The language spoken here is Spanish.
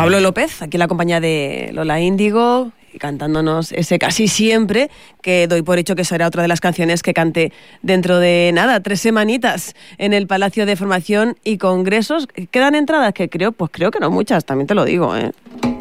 Pablo López, aquí en la compañía de Lola Índigo, cantándonos ese Casi Siempre, que doy por hecho que será otra de las canciones que cante dentro de nada, 3 semanitas en el Palacio de Formación y Congresos. ¿Quedan entradas? Que creo que no muchas, también te lo digo,